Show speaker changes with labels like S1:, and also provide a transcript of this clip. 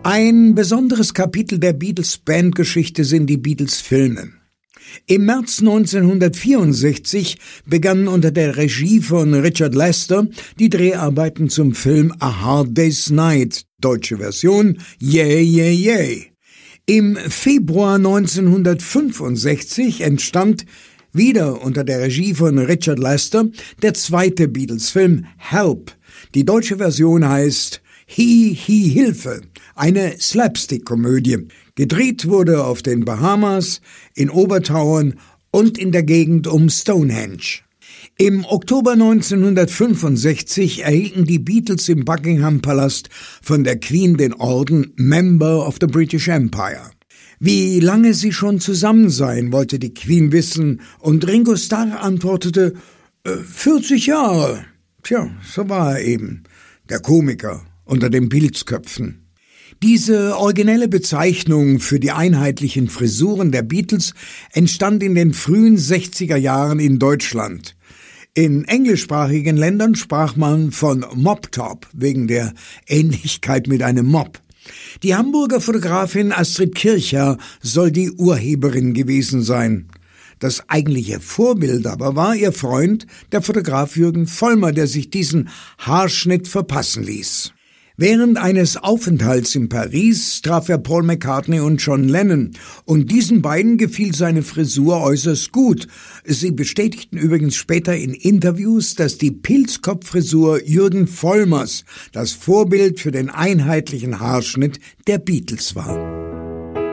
S1: Ein besonderes Kapitel der Beatles-Bandgeschichte sind die Beatles-Filme. Im März 1964 begannen unter der Regie von Richard Lester die Dreharbeiten zum Film A Hard Day's Night, deutsche Version Yay, Yay, Yay. Im Februar 1965 entstand, wieder unter der Regie von Richard Lester, der zweite Beatles-Film Help. Die deutsche Version heißt Hi, Hi, Hilfe, eine Slapstick-Komödie. Gedreht wurde auf den Bahamas, in Obertauern und in der Gegend um Stonehenge. Im Oktober 1965 erhielten die Beatles im Buckingham-Palast von der Queen den Orden Member of the British Empire. Wie lange sie schon zusammen seien, wollte die Queen wissen, und Ringo Starr antwortete, 40 Jahre. Tja, so war er eben, der Komiker unter den Pilzköpfen. Diese originelle Bezeichnung für die einheitlichen Frisuren der Beatles entstand in den frühen 60er Jahren in Deutschland. In englischsprachigen Ländern sprach man von Mop-Top wegen der Ähnlichkeit mit einem Mob. Die Hamburger Fotografin Astrid Kirchherr soll die Urheberin gewesen sein. Das eigentliche Vorbild aber war ihr Freund, der Fotograf Jürgen Vollmer, der sich diesen Haarschnitt verpassen ließ. Während eines Aufenthalts in Paris traf er Paul McCartney und John Lennon, und diesen beiden gefiel seine Frisur äußerst gut. Sie bestätigten übrigens später in Interviews, dass die Pilzkopffrisur Jürgen Vollmers das Vorbild für den einheitlichen Haarschnitt der Beatles war.